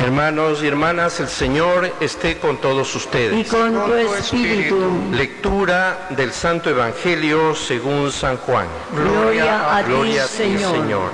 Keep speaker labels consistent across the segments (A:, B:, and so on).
A: Hermanos y hermanas, el Señor esté con todos ustedes.
B: Y con tu espíritu.
A: Lectura del Santo Evangelio según San Juan.
B: Gloria a ti,
A: Señor.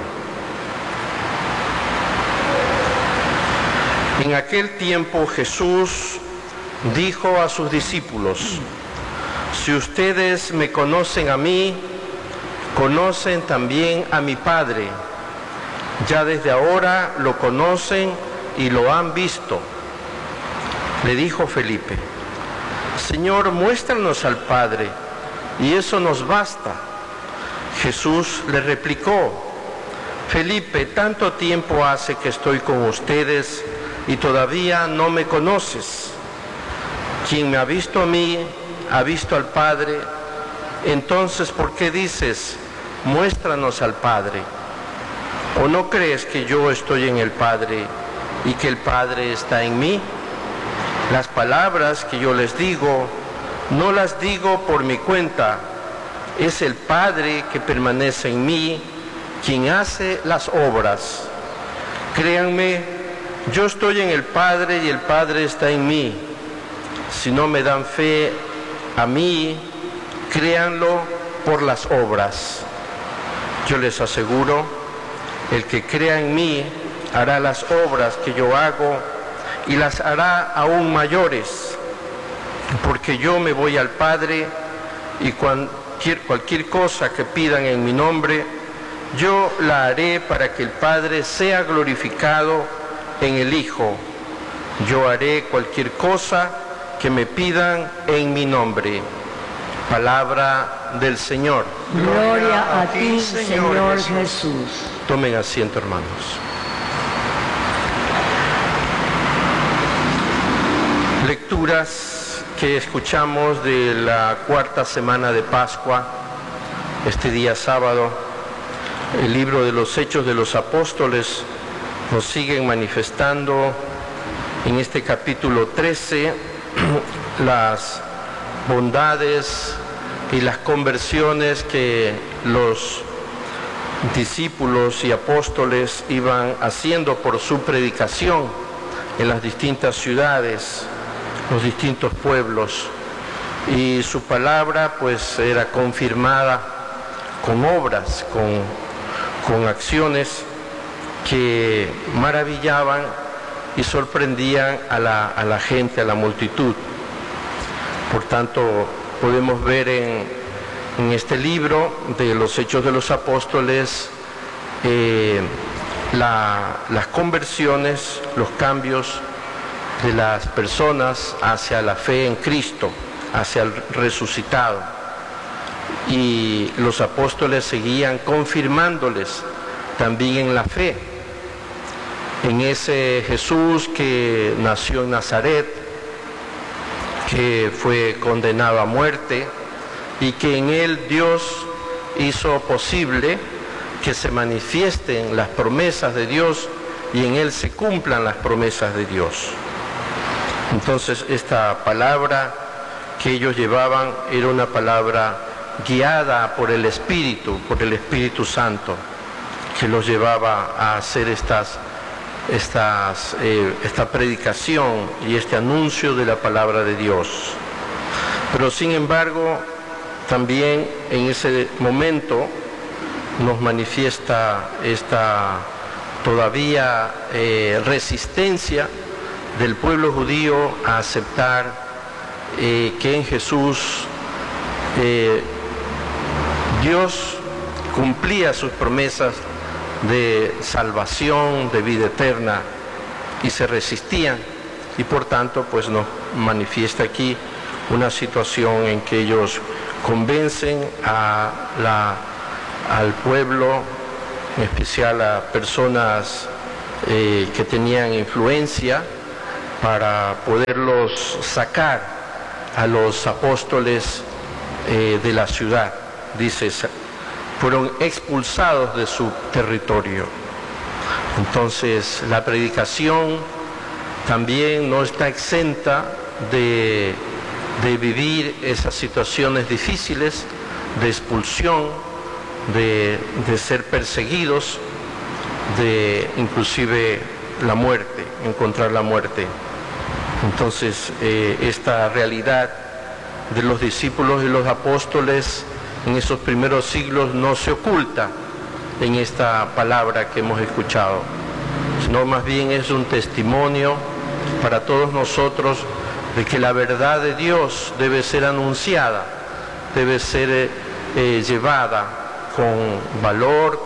A: En aquel tiempo Jesús dijo a sus discípulos: si ustedes me conocen a mí, conocen también a mi Padre. Ya desde ahora lo conocen y lo han visto. Le dijo Felipe: Señor, muéstranos al Padre, y eso nos basta. Jesús le replicó: Felipe, tanto tiempo hace que estoy con ustedes y todavía no me conoces. Quien me ha visto a mí, ha visto al Padre. Entonces, ¿por qué dices, muéstranos al Padre? ¿O no crees que yo estoy en el Padre y que el Padre está en mí? Las palabras que yo les digo, no las digo por mi cuenta. Es el Padre que permanece en mí, quien hace las obras. Créanme, yo estoy en el Padre y el Padre está en mí. Si no me dan fe a mí, créanlo por las obras. Yo les aseguro, el que crea en mí hará las obras que yo hago y las hará aún mayores, porque yo me voy al Padre, y cualquier cosa que pidan en mi nombre, yo la haré para que el Padre sea glorificado en el Hijo. Yo haré cualquier cosa que me pidan en mi nombre. Palabra del Señor.
B: Gloria a ti, Señor Jesús.
A: Tomen asiento, hermanos. Lecturas que escuchamos de la cuarta semana de Pascua, este día sábado. El libro de los Hechos de los Apóstoles nos siguen manifestando en este capítulo 13 las bondades y las conversiones que los discípulos y apóstoles iban haciendo por su predicación en las distintas ciudades, los distintos pueblos, y su palabra pues era confirmada con obras, con acciones que maravillaban y sorprendían a la gente, a la multitud. Por tanto, podemos ver en este libro de los Hechos de los Apóstoles las conversiones, los cambios de las personas hacia la fe en Cristo, hacia el resucitado. Y los apóstoles seguían confirmándoles también en la fe, en ese Jesús que nació en Nazaret, que fue condenado a muerte, y que en él Dios hizo posible que se manifiesten las promesas de Dios y en él se cumplan las promesas de Dios. Entonces, esta palabra que ellos llevaban era una palabra guiada por el Espíritu Santo, que los llevaba a hacer esta predicación y este anuncio de la palabra de Dios. Pero sin embargo, también en ese momento nos manifiesta esta todavía resistencia del pueblo judío a aceptar que en Jesús Dios cumplía sus promesas de salvación, de vida eterna, y se resistían, y por tanto pues nos manifiesta aquí una situación en que ellos convencen al pueblo, en especial a personas que tenían influencia, para poderlos sacar a los apóstoles de la ciudad. Dice, fueron expulsados de su territorio. Entonces, la predicación también no está exenta de vivir esas situaciones difíciles, de expulsión, de ser perseguidos, de inclusive la muerte, encontrar la muerte. Entonces, esta realidad de los discípulos y los apóstoles en esos primeros siglos no se oculta en esta palabra que hemos escuchado, sino más bien es un testimonio para todos nosotros de que la verdad de Dios debe ser anunciada, debe ser llevada con valor,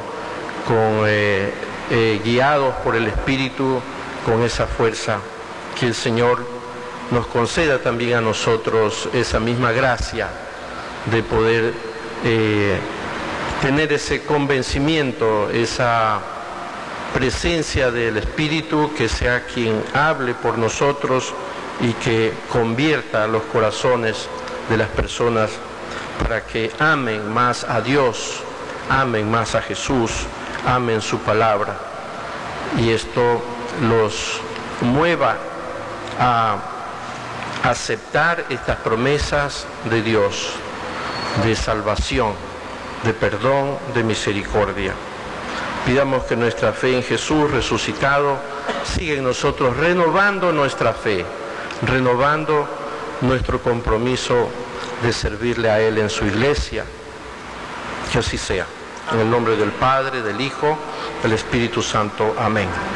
A: guiados por el Espíritu, con esa fuerza. Que el Señor nos conceda también a nosotros esa misma gracia de poder tener ese convencimiento, esa presencia del Espíritu, que sea quien hable por nosotros y que convierta los corazones de las personas para que amen más a Dios, amen más a Jesús, amen su palabra, y esto los mueva a aceptar estas promesas de Dios, de salvación, de perdón, de misericordia. Pidamos que nuestra fe en Jesús resucitado siga en nosotros, renovando nuestra fe, renovando nuestro compromiso de servirle a Él en su iglesia. Que así sea. En el nombre del Padre, del Hijo, del Espíritu Santo. Amén.